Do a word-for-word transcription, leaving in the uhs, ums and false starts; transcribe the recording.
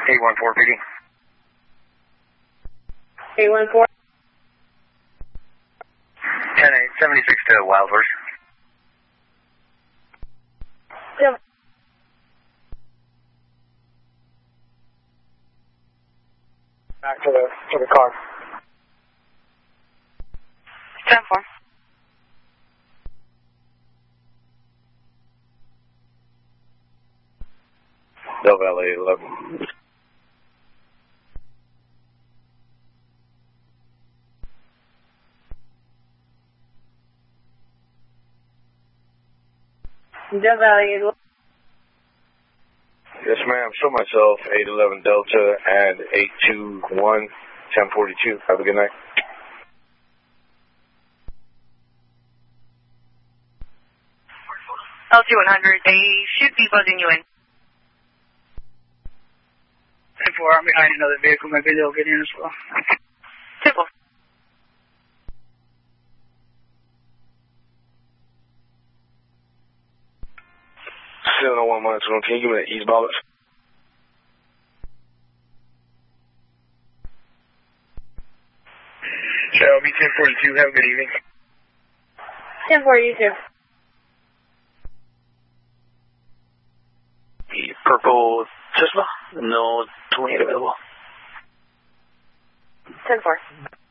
eight one four P D. eight one four. ten eight, seventy-six to Wild Horse. Yep. Back to the, to the car. ten four. Del Valle eleven. Del Valle. Yes, ma'am. Show myself eight eleven Delta and eight two one ten forty-two. Have a good night. L T one hundred, they should be buzzing you in. ten four, I'm behind another vehicle. Maybe they'll get in as well. Simple. seven oh one minus one. Can you give me the east balance? Shall be ten forty-two. Have a good evening. ten four, you too. The purple Tesla, no twenty-eight available. ten four.